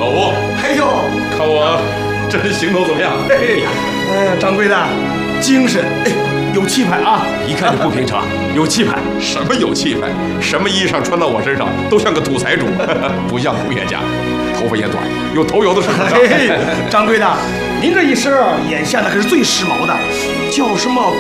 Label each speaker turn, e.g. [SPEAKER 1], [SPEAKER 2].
[SPEAKER 1] 老吴，
[SPEAKER 2] 哎呦，
[SPEAKER 1] 看我这行头怎么样？
[SPEAKER 2] 掌柜的，精神，有气派啊！
[SPEAKER 1] 一看就不平常，有气派。什么有气派？什么衣裳穿到我身上都像个土财主，不像工业家。头发也短，有头油的是不是？
[SPEAKER 2] 掌柜的，您这一身眼下的可是最时髦的，叫什么